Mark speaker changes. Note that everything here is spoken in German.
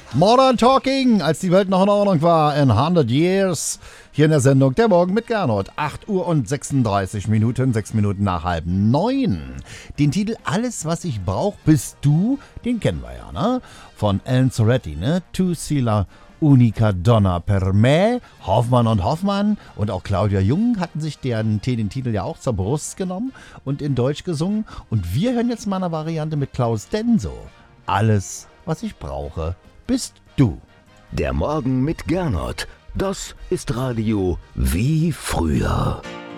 Speaker 1: Modern Talking, als die Welt noch in Ordnung war, in 100 Years. Hier in der Sendung Der Morgen mit Gernot. 8 Uhr und 36 Minuten, 6 Minuten nach 8:30. Den Titel Alles, was ich brauch, bist du, den kennen wir ja, ne? Von Alan Soretti, ne? Tu si la unica donna per me. Hoffmann und Hoffmann und auch Claudia Jung hatten sich den Titel ja auch zur Brust genommen und in Deutsch gesungen. Und wir hören jetzt mal eine Variante mit Klaus Denso. Alles, was ich brauche, bist du.
Speaker 2: Der Morgen mit Gernot. Das ist Radio wie früher.